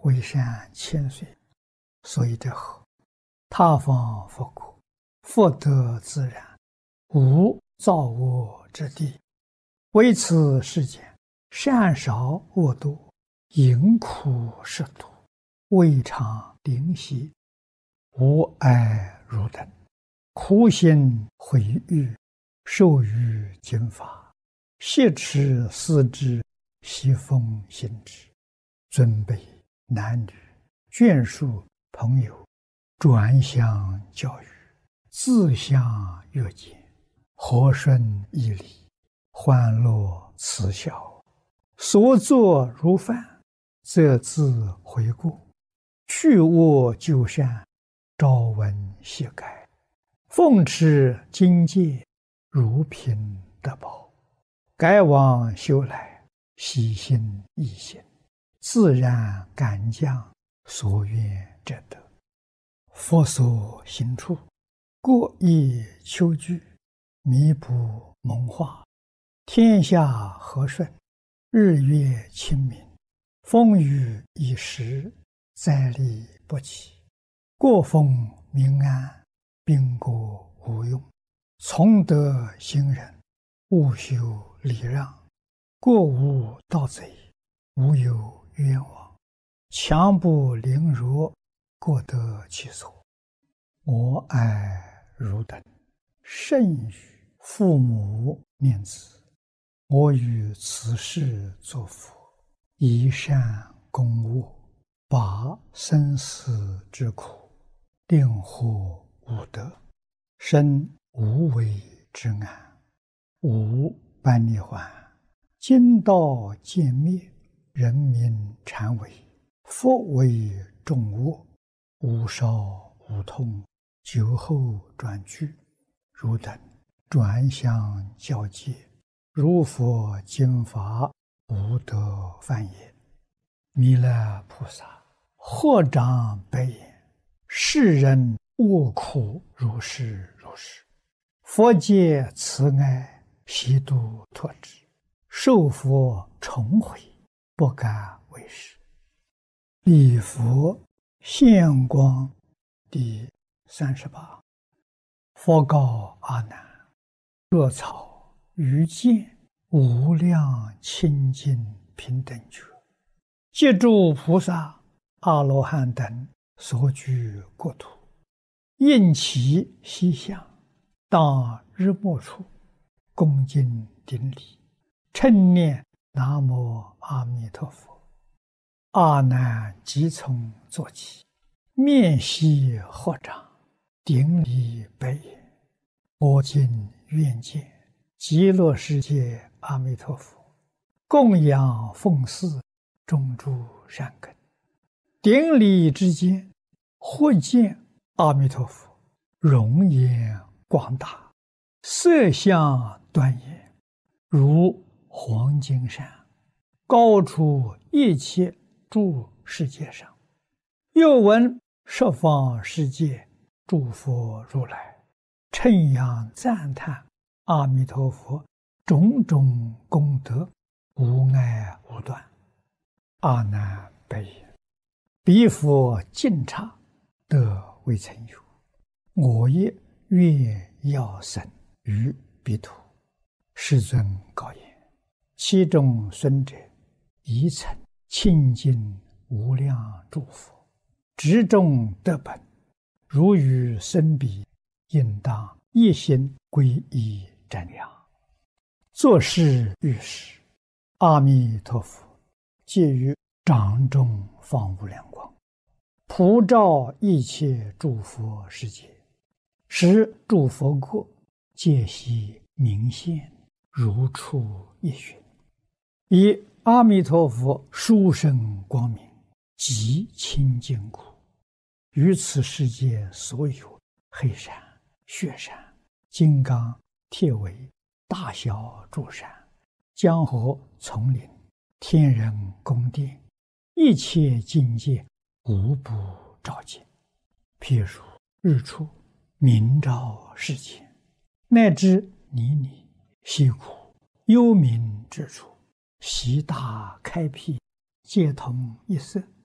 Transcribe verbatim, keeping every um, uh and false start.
为善千岁，所以者何？他方佛国，福德自然，无造恶之地。为此世间，善少恶多，淫苦食毒，未尝灵犀，无爱如等，苦心毁誉，受于经法，挟持思之，习奉行之。尊卑男女，眷属朋友，转相教育，自相约见，和顺义理，欢乐慈孝，所作如饭，则自悔过，去恶就善，朝闻夕改，奉持经戒，如凭得宝，改往修来，喜心易行，自然感将，所愿者得。佛所行处，过意求具，弥补蒙化，天下和顺，日月清明，风雨已时，灾利不起，过风民安，兵国无用，从德行人，勿修礼让，过无盗贼，无有冤枉，强不凌弱，各得其所。我爱汝等，甚于父母念子，我于此世作佛，以善攻恶，拔生死之苦，令获无得，生无为之安，无般涅槃，经道渐灭，人民禅为，佛为众恶，无少无痛，酒后转句，汝等转相教戒，如佛经法，无得犯也。弥勒菩萨获长白言：世人恶苦如是如是，佛界慈爱，悉度脱之，受佛重悔，不敢为是。礼佛现光第三十八。佛告阿难：若草于见无量清净平等觉，借诸菩萨、阿罗汉等所居国土，应其西向，当日没处，恭敬顶礼，称念南无阿弥陀佛。阿难即从坐起，面悉合掌，顶礼白言：我今愿见极乐世界阿弥陀佛，供养奉祀，种诸善根。顶礼之间，忽见阿弥陀佛容颜广大，色相端严，如黄金山，高出一切诸世界上。又闻十方世界诸佛如来称扬赞叹阿弥陀佛种种功德，无碍无断。阿难白言：彼佛净刹，得未曾有，我也愿要生于彼土。世尊告言：其中孙者，宜曾清净无量诸佛，执众得本，如与生彼，应当一心皈依瞻仰。作是遇事，阿弥陀佛借于掌中放无量光，普照一切诸佛世界，使诸佛国皆悉明现，如出一寻。以阿弥陀佛殊胜光明，极清净故，于此世界所有黑山、雪山、金刚、铁围、大小诸山、江河、丛林、天人宫殿，一切境界无不照见。譬如日出明照世间，乃至泥泞、溪谷、幽冥之处，悉大开辟，皆同一色，